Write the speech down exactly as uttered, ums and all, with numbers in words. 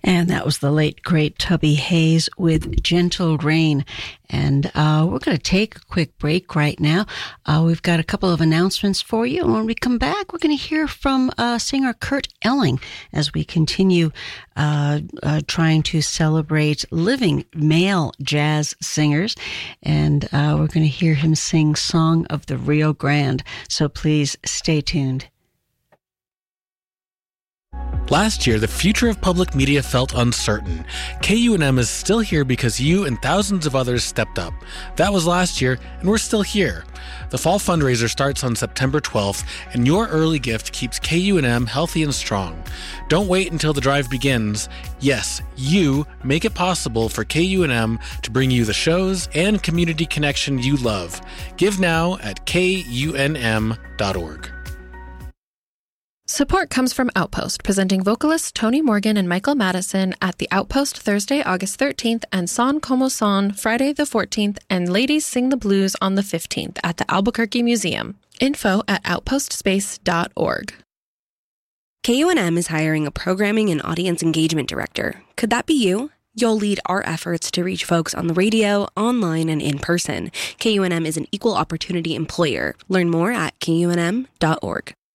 And that was the late, great Tubby Hayes with Gentle Rain. And uh, we're going to take a quick break right now. Uh, we've got a couple of announcements for you. And when we come back, we're going to hear from uh, singer Kurt Elling as we continue uh, uh, trying to celebrate living male jazz singers. And uh, we're going to hear him sing Song of the Rio Grande. So please stay tuned. Last year, the future of public media felt uncertain. K U N M is still here because you and thousands of others stepped up. That was last year, and we're still here. The fall fundraiser starts on September twelfth, and your early gift keeps K U N M healthy and strong. Don't wait until the drive begins. Yes, you make it possible for K U N M to bring you the shows and community connection you love. Give now at K U N M dot org. Support comes from Outpost, presenting vocalists Tony Morgan and Michael Madison at the Outpost Thursday, August thirteenth, and Son Como Son Friday the fourteenth, and Ladies Sing the Blues on the fifteenth at the Albuquerque Museum. Info at outpost space dot org. K U N M is hiring a programming and audience engagement director. Could that be you? You'll lead our efforts to reach folks on the radio, online, and in person. K U N M is an equal opportunity employer. Learn more at K U N M dot org.